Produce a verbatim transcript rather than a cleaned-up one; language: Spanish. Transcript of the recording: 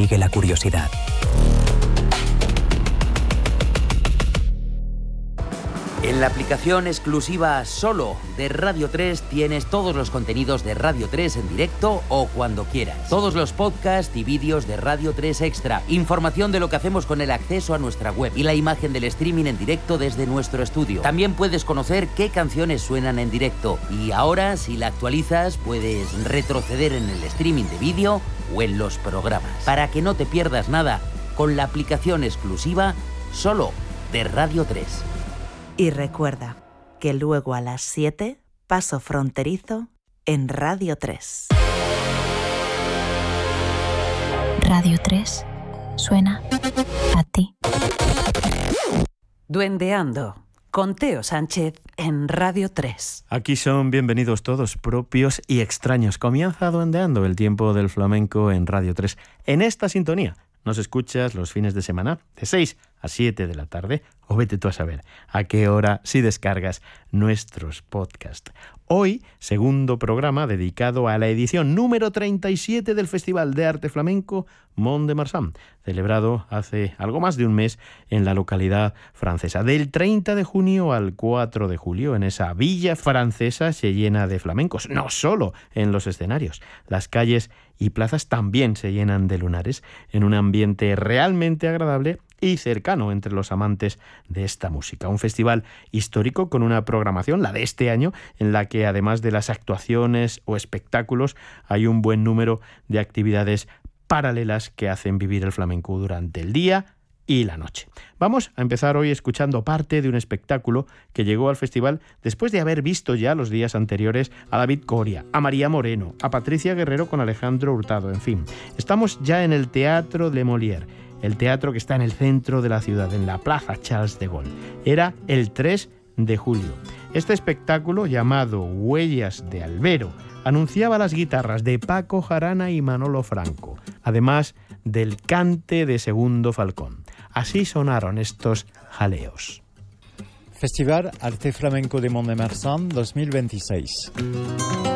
sigue la curiosidad. En la aplicación exclusiva solo de Radio tres tienes todos los contenidos de Radio tres en directo o cuando quieras. Todos los podcasts y vídeos de Radio tres Extra. Información de lo que hacemos con el acceso a nuestra web y la imagen del streaming en directo desde nuestro estudio. También puedes conocer qué canciones suenan en directo. Y ahora, si la actualizas, puedes retroceder en el streaming de vídeo o en los programas. Para que no te pierdas nada con la aplicación exclusiva solo de Radio tres. Y recuerda que luego a las siete, Paso Fronterizo en Radio tres. Radio tres suena a ti. Duendeando, con Teo Sánchez en Radio tres. Aquí son bienvenidos todos, propios y extraños. Comienza Duendeando, el tiempo del flamenco en Radio tres. En esta sintonía nos escuchas los fines de semana de seis a siete de la tarde, o vete tú a saber a qué hora si descargas nuestros podcasts. Hoy, segundo programa dedicado a la edición número treinta y siete del Festival de Arte Flamenco Mont-de-Marsan, celebrado hace algo más de un mes en la localidad francesa. Del treinta de junio al cuatro de julio, en esa villa francesa se llena de flamencos, no solo en los escenarios. Las calles y plazas también se llenan de lunares, en un ambiente realmente agradable y cercano entre los amantes de esta música. Un festival histórico con una programación, la de este año, en la que además de las actuaciones o espectáculos hay un buen número de actividades paralelas que hacen vivir el flamenco durante el día y la noche. Vamos a empezar hoy escuchando parte de un espectáculo que llegó al festival después de haber visto ya los días anteriores a David Coria, a María Moreno, a Patricia Guerrero con Alejandro Hurtado, en fin. Estamos ya en el Teatro Le Molière, el teatro que está en el centro de la ciudad, en la Plaza Charles de Gaulle. Era el tres de julio. Este espectáculo, llamado Huellas de Albero, anunciaba las guitarras de Paco Jarana y Manolo Franco, además del cante de Segundo Falcón. Así sonaron estos jaleos. Festival Arte Flamenco de Mont-de-Marsan dos mil veintiséis.